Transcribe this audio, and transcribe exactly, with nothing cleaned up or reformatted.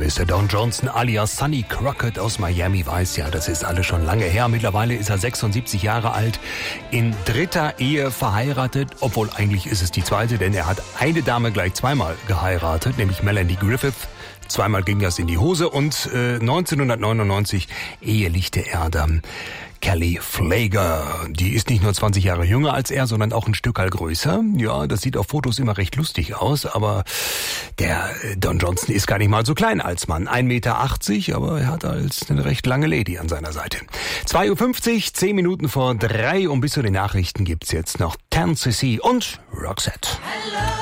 Mister Don Johnson alias Sonny Crockett aus Miami weiß ja, das ist alles schon lange her. Mittlerweile ist er sechsundsiebzig Jahre alt, in dritter Ehe verheiratet, obwohl eigentlich ist es die zweite, denn er hat eine Dame gleich zweimal geheiratet, nämlich Melanie Griffith. Zweimal ging das in die Hose und äh, neunzehnhundertneunundneunzig ehelichte er dann Kelly Flager. Die ist nicht nur zwanzig Jahre jünger als er, sondern auch ein Stückerl größer. Ja, das sieht auf Fotos immer recht lustig aus, aber der Don Johnson ist gar nicht mal so klein als Mann. ein Meter achtzig, aber er hat als eine recht lange Lady an seiner Seite. zwei Uhr fünfzig, zehn Minuten vor drei und bis zu den Nachrichten gibt's jetzt noch ten C C und Roxette. Hello.